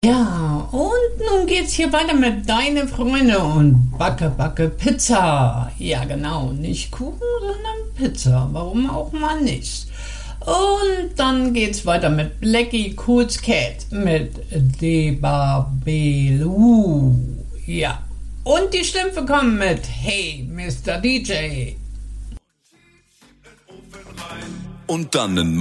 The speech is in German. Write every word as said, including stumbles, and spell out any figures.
Ja, und nun geht's hier weiter mit Deine Freunde und Backe, Backe, Pizza. Ja, genau, nicht Kuchen, sondern Pizza. Warum auch mal nicht? Und dann geht's weiter mit Blackie Cool's Cat mit Debabelu. Ja, und die Schlümpfe kommen mit Hey, Mister D J. Und dann